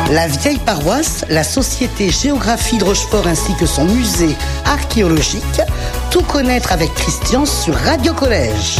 La vieille paroisse, la Société Géographie de Rochefort ainsi que son musée archéologique. Tout connaître avec Christian sur Radio Collège.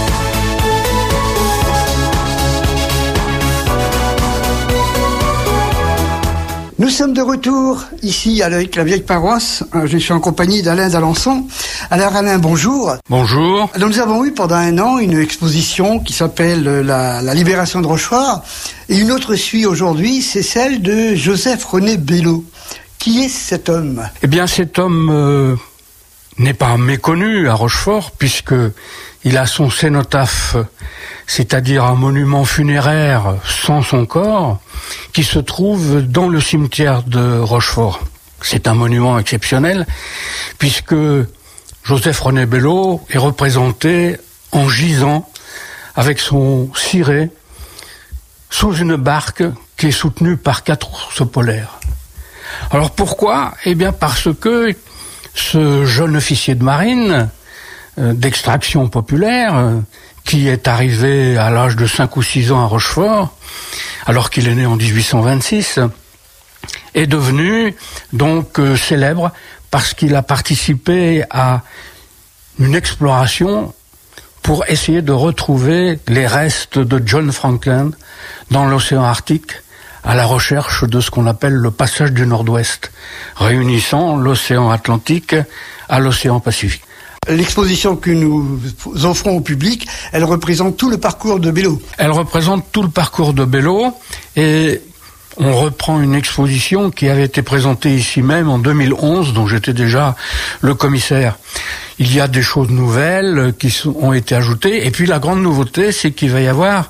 Nous sommes de retour ici avec la vieille paroisse. Je suis en compagnie d'Alain d'Alençon. Alors Alain, bonjour. Bonjour. Alors, nous avons eu pendant un an une exposition qui s'appelle la Libération de Rochefort. Et une autre suit aujourd'hui, c'est celle de Joseph-René Bello. Qui est cet homme ? Eh bien cet homme n'est pas méconnu à Rochefort puisque il a son cénotaphe, c'est-à-dire un monument funéraire sans son corps, qui se trouve dans le cimetière de Rochefort. C'est un monument exceptionnel, puisque Joseph-René Bello est représenté en gisant avec son ciré sous une barque qui est soutenue par 4 ours polaires. Alors pourquoi ? Eh bien parce que ce jeune officier de marine, d'extraction populaire, qui est arrivé à l'âge de 5 ou 6 ans à Rochefort, alors qu'il est né en 1826, est devenu donc célèbre parce qu'il a participé à une exploration pour essayer de retrouver les restes de John Franklin dans l'océan Arctique, à la recherche de ce qu'on appelle le passage du Nord-Ouest, réunissant l'océan Atlantique à l'océan Pacifique. L'exposition que nous offrons au public, elle représente tout le parcours de Bello. Elle représente tout le parcours de Bello et on reprend une exposition qui avait été présentée ici même en 2011, dont j'étais déjà le commissaire. Il y a des choses nouvelles qui ont été ajoutées et puis la grande nouveauté, c'est qu'il va y avoir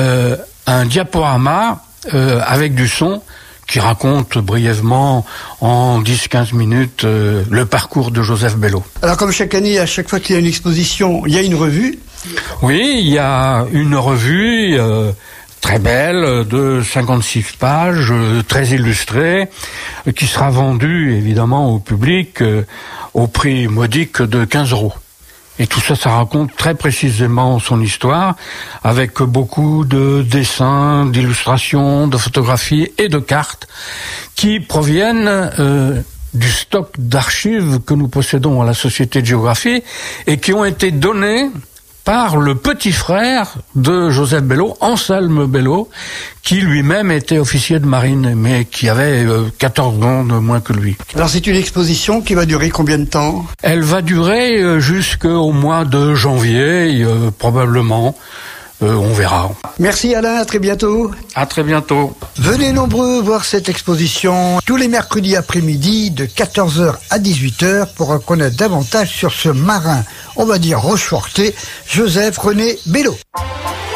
un diaporama avec du son qui raconte brièvement en 10-15 minutes le parcours de Joseph Bello. Alors comme chaque année, à chaque fois qu'il y a une exposition, il y a une revue. Oui, il y a une revue très belle de 56 pages, très illustrée, qui sera vendue évidemment au public au prix modique de 15 €. Et tout ça, ça raconte très précisément son histoire, avec beaucoup de dessins, d'illustrations, de photographies et de cartes qui proviennent du stock d'archives que nous possédons à la Société de Géographie et qui ont été données par le petit frère de Joseph Bello, Anselme Bello, qui lui-même était officier de marine, mais qui avait 14 ans de moins que lui. Alors c'est une exposition qui va durer combien de temps ? Elle va durer jusqu'au mois de janvier, probablement. On verra. Merci Alain, à très bientôt. À très bientôt. Venez nombreux voir cette exposition tous les mercredis après-midi de 14h à 18h pour en connaître davantage sur ce marin, on va dire rochefortais, Joseph-René Bello.